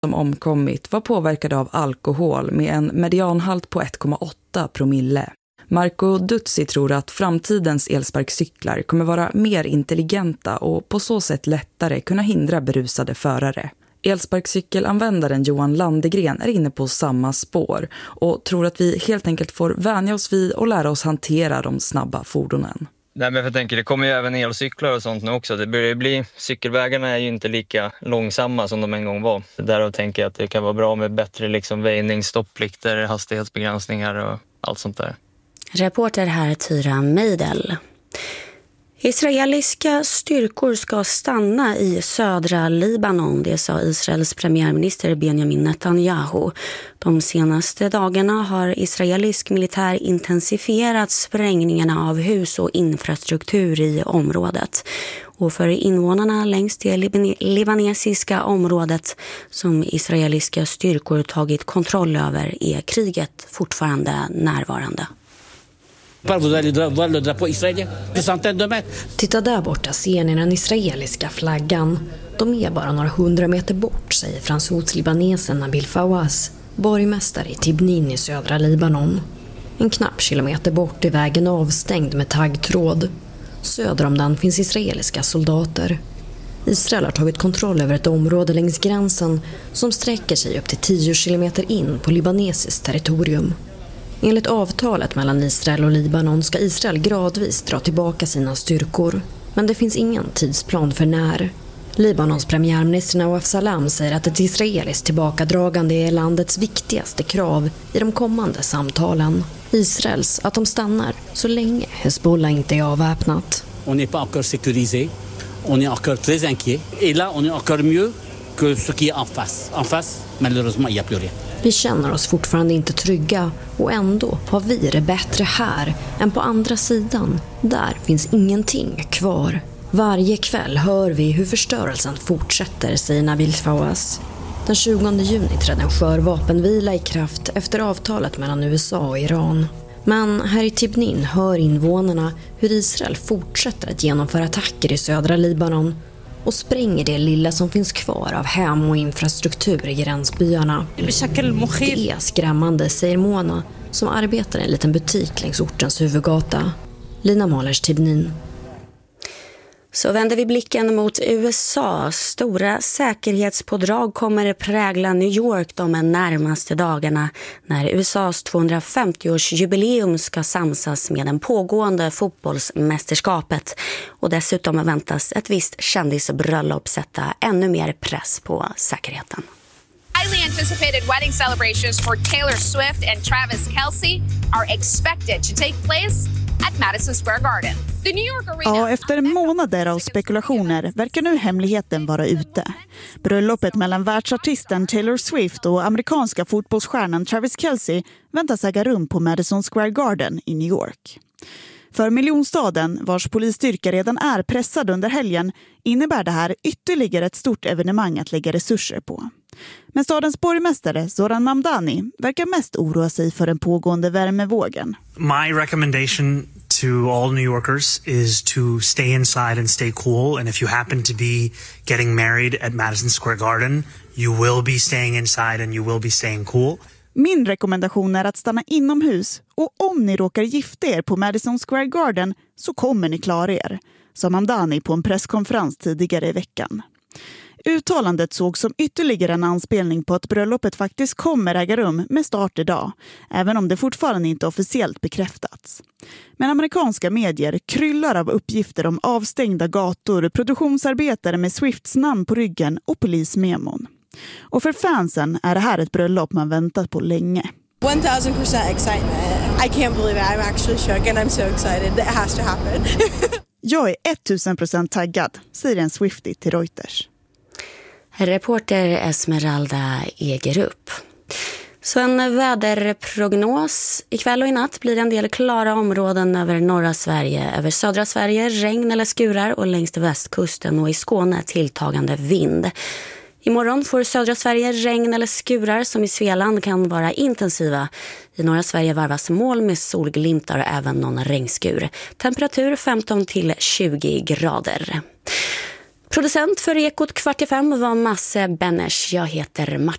som omkommit var påverkade av alkohol med en medianhalt på 1,8 promille. Marco Duzzi tror att framtidens elsparkcyklar kommer vara mer intelligenta och på så sätt lättare kunna hindra berusade förare. Elsparkcykelanvändaren Johan Landegren är inne på samma spår och tror att vi helt enkelt får vänja oss vid och lära oss hantera de snabba fordonen. Nej, men jag tänker, det kommer ju även elcyklar och sånt nu också. Det börjar bli, cykelvägarna är ju inte lika långsamma som de en gång var. Därav tänker jag att det kan vara bra med bättre väjning, stoppplikter, hastighetsbegränsningar och allt sånt där. Reporter här Tyra Meidel. Israeliska styrkor ska stanna i södra Libanon, det sa Israels premiärminister Benjamin Netanyahu. De senaste dagarna har israelisk militär intensifierat sprängningarna av hus och infrastruktur i området. Och för invånarna längs det libanesiska området som israeliska styrkor tagit kontroll över är kriget fortfarande närvarande. Titta där borta ser ni den israeliska flaggan. De är bara några 100 meter bort, säger fransos-libanesen Nabil Fawaz, borgmästare i Tibnin i södra Libanon. En knapp kilometer bort är vägen avstängd med taggtråd. Söder om den finns israeliska soldater. Israel har tagit kontroll över ett område längs gränsen som sträcker sig upp till 10 kilometer in på libanesiskt territorium. Enligt avtalet mellan Israel och Libanon ska Israel gradvis dra tillbaka sina styrkor. Men det finns ingen tidsplan för när. Libanons premiärminister Nawaf Salam säger att ett israeliskt tillbakadragande är landets viktigaste krav i de kommande samtalen. Israels att de stannar så länge Hezbollah inte är avväpnat. On n'est pas encore sécurisé. On est encore très inquiet. Et là, on est encore mieux que ce qui est en face. En face, malheureusement, il n'y a plus rien. Vi känner oss fortfarande inte trygga och ändå har vi det bättre här än på andra sidan. Där finns ingenting kvar. Varje kväll hör vi hur förstörelsen fortsätter, säger Nabil Fawaz. Den 20 juni trädde en skör vapenvila i kraft efter avtalet mellan USA och Iran. Men här i Tibnin hör invånarna hur Israel fortsätter att genomföra attacker i södra Libanon och spränger det lilla som finns kvar av hem och infrastruktur i gränsbyarna. Det är skrämmande, säger Mona, som arbetar i en liten butik längs ortens huvudgata. Lina Mahlers, Tibnin. Så vänder vi blicken mot USA. Stora säkerhetspådrag kommer prägla New York de närmaste dagarna när USAs 250-årsjubileum ska samsas med den pågående fotbollsmästerskapet. Och dessutom väntas ett visst kändisbröllop sätta ännu mer press på säkerheten. Highly anticipated wedding celebrations for Taylor Swift and Travis Kelce are expected to take place at Madison Square Garden. The New York Arena. Ja, efter månader av spekulationer verkar nu hemligheten vara ute. Bröllopet mellan världsartisten Taylor Swift och amerikanska fotbollsstjärnan Travis Kelce väntas äga rum på Madison Square Garden i New York. För miljonstaden, vars polisstyrka redan är pressad under helgen, innebär det här ytterligare ett stort evenemang att lägga resurser på. Men stadens borgmästare Zoran Mamdani verkar mest oroa sig för den pågående värmevågen. My recommendation to all New Yorkers is to stay inside and stay cool. And if you happen to be getting married at Madison Square Garden, you will be staying inside and you will be staying cool. Min rekommendation är att stanna inomhus, och om ni råkar gifta er på Madison Square Garden så kommer ni klara er, sa Mamdani på en presskonferens tidigare i veckan. Uttalandet såg som ytterligare en anspelning på att bröllopet faktiskt kommer äga rum med start idag, även om det fortfarande inte officiellt bekräftats. Men amerikanska medier kryllar av uppgifter om avstängda gator, produktionsarbetare med Swifts namn på ryggen och polismemon. Och för fansen är det här ett bröllop man väntat på länge. 1000% excitement. I can't believe it. I'm actually shook and I'm so excited. It has to happen. Jag är 1000% taggad, säger en Swiftie till Reuters. Reporter Esmeralda Egerup. Så en väderprognos. Ikväll och i natt blir det en del klara områden över norra Sverige. Över södra Sverige regn eller skurar och längs västkusten och i Skåne tilltagande vind. Imorgon får södra Sverige regn eller skurar som i Svealand kan vara intensiva. I norra Sverige varvas moln med solglimtar och även någon regnskur. Temperatur 15 till 20 grader. Producent för Ekot 4:45 var Masse Benners. Jag heter Martin.